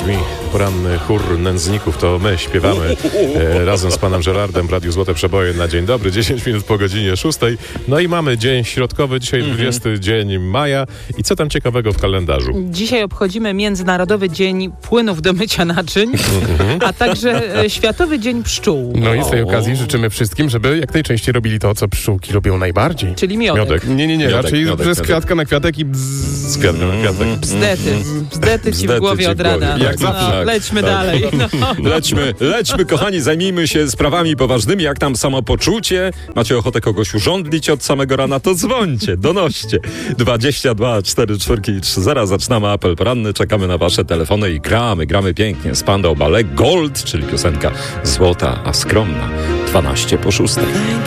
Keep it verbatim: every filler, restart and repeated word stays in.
brzmi poranny chór nędzników, to my śpiewamy e, razem z panem Gerardem w Radiu Złote Przeboje na dzień dobry, dziesięć minut po godzinie szóstej. No i mamy dzień środkowy, dzisiaj dwudziesty mm-hmm. dzień maja. I co tam ciekawego w kalendarzu? Dzisiaj obchodzimy Międzynarodowy Dzień Płynów do mycia naczyń, mm-hmm. a także e, Światowy Dzień Pszczół. No i z tej okazji życzymy wszystkim, żeby jak najczęściej robili to, co pszczółki lubią najbardziej. Czyli miodek. miodek. Nie, nie, nie, miodek, raczej miodek, przez miodek. kwiatka na kwiatek i bzz... Z kwiatka na kwiatek. Bzdety. Bzdety ci w głowie od rana. Jak zawsze. No, lećmy tak. dalej. No. Lećmy, lećmy, kochani, zajmijmy się sprawami poważnymi, jak tam samopoczucie. Macie ochotę kogoś urządlić od samego rana, to dzwońcie, donoście. dwadzieścia dwa cztery cztery trzy zero. Zaczynamy apel poranny, czekamy na wasze telefony i gramy, gramy pięknie. Spandau Ballet Gold, czyli piosenka złota, a skromna. dwanaście po szóstej.